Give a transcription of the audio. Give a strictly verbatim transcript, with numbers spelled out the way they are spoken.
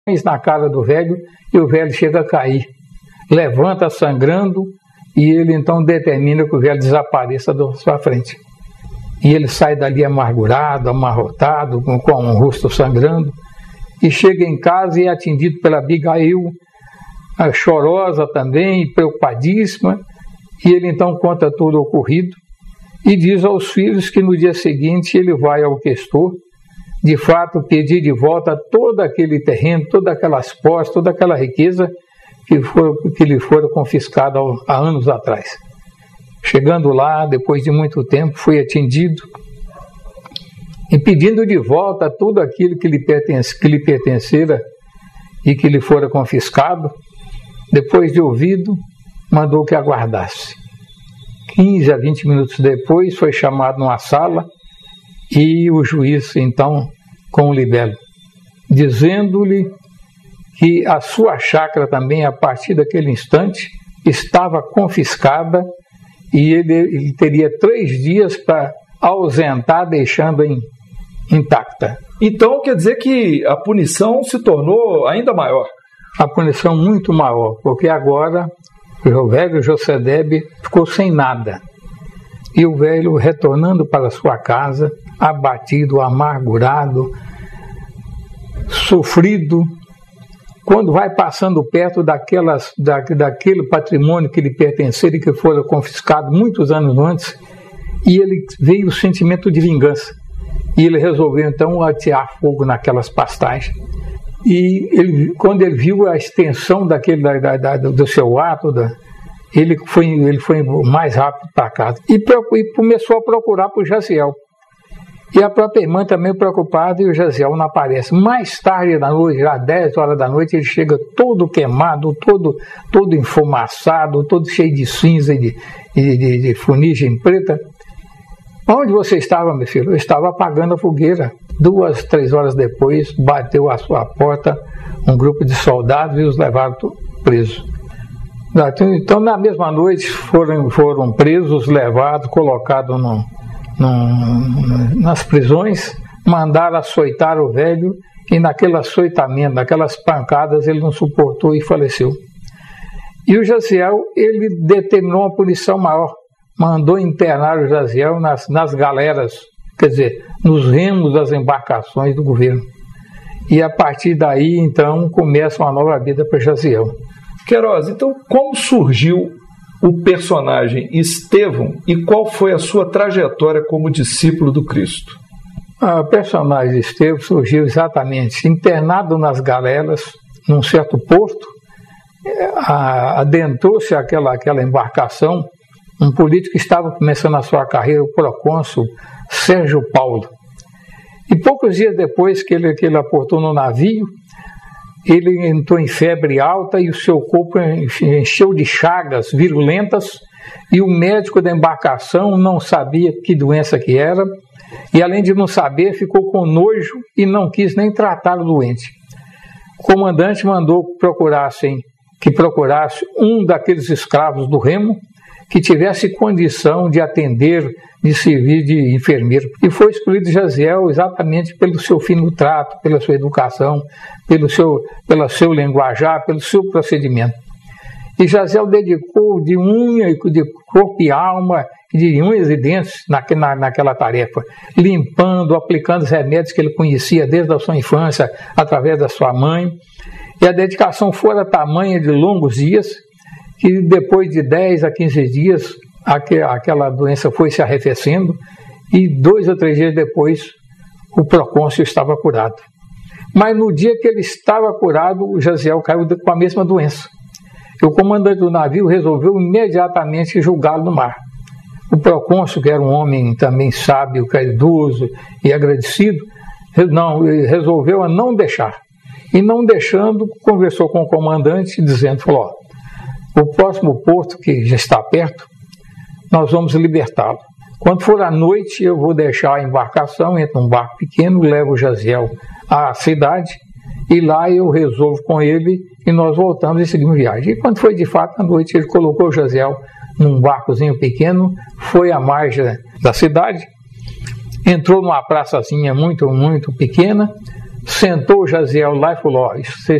na cara do velho e o velho chega a cair. Levanta sangrando e ele então determina que o velho desapareça da sua frente. E ele sai dali amargurado, amarrotado, com, com o rosto sangrando, e chega em casa e é atendido pela Abigail, chorosa também, preocupadíssima, e ele então conta todo o ocorrido e diz aos filhos que no dia seguinte ele vai ao questor, de fato pedir de volta todo aquele terreno, todas aquelas posses, toda aquela riqueza que, for, que lhe foram confiscadas há anos atrás. Chegando lá, depois de muito tempo, foi atendido e pedindo de volta tudo aquilo que lhe, pertence, que lhe pertencera e que lhe fora confiscado. Depois de ouvido, mandou que aguardasse. quinze a vinte minutos depois, foi chamado numa sala e o juiz, então, com o libelo, dizendo-lhe que a sua chácara também, a partir daquele instante, estava confiscada e ele, ele teria três dias para ausentar, deixando em, intacta. Então quer dizer que a punição se tornou ainda maior? A punição muito maior, porque agora o velho José-Debe ficou sem nada. E o velho, retornando para sua casa, abatido, amargurado, sofrido, quando vai passando perto daquelas, da, daquele patrimônio que lhe pertencia e que fora confiscado muitos anos antes, e ele veio o sentimento de vingança. E ele resolveu então atear fogo naquelas pastagens. E ele, quando ele viu a extensão daquele, da, da, do seu ato, da, ele, foi, ele foi mais rápido para casa. E, e começou a procurar por Jaziel. E a própria irmã também preocupada, e o Jaziel não aparece. Mais tarde da noite, já às dez horas da noite, ele chega todo queimado, todo, todo enfumaçado, todo cheio de cinza e de, de, de, de fuligem preta. Onde você estava, meu filho? Eu estava apagando a fogueira. Duas, três horas depois, bateu à sua porta um grupo de soldados e os levaram presos. Então, na mesma noite, foram, foram presos, levados, colocados no, no, nas prisões, mandaram açoitar o velho, e naquele açoitamento, naquelas pancadas, ele não suportou e faleceu. E o Jaziel, ele determinou uma punição maior, mandou internar o Jaziel nas, nas galeras, quer dizer, nos remos das embarcações do governo. E a partir daí, então, começa uma nova vida para Jaziel. Queiroz, então como surgiu o personagem Estevão e qual foi a sua trajetória como discípulo do Cristo? O personagem Estevão surgiu exatamente internado nas galeras, num certo porto, adentrou-se àquela, àquela embarcação um político que estava começando a sua carreira, o procônsul Sérgio Paulo. E poucos dias depois que ele, que ele aportou no navio, ele entrou em febre alta e o seu corpo encheu de chagas virulentas, e o médico da embarcação não sabia que doença que era, e além de não saber, ficou com nojo e não quis nem tratar o doente. O comandante mandou procurassem, que procurasse um daqueles escravos do remo que tivesse condição de atender, de servir de enfermeiro. E foi escolhido Jaziel exatamente pelo seu fino trato, pela sua educação, pelo seu, pelo seu linguajar, pelo seu procedimento. E Jaziel dedicou de unha, de corpo e alma, de unhas e dentes na, na, naquela tarefa, limpando, aplicando os remédios que ele conhecia desde a sua infância, através da sua mãe. E a dedicação fora tamanha de longos dias, que depois de dez a quinze dias, aquela doença foi se arrefecendo, e dois ou três dias depois, o procônsul estava curado. Mas no dia que ele estava curado, o Jaziel caiu com a mesma doença. E o comandante do navio resolveu imediatamente julgá-lo no mar. O procônsul, que era um homem também sábio, caridoso e agradecido, não, resolveu a não deixar. E não deixando, conversou com o comandante, dizendo, falou, ó, o próximo porto, que já está perto, nós vamos libertá-lo. Quando for à noite, eu vou deixar a embarcação, entro num barco pequeno, levo o Jaziel à cidade, e lá eu resolvo com ele, e nós voltamos e seguimos viagem. E quando foi de fato à noite, ele colocou o Jaziel num barcozinho pequeno, foi à margem da cidade, entrou numa praçazinha muito, muito pequena, sentou Jaziel lá e falou: ó,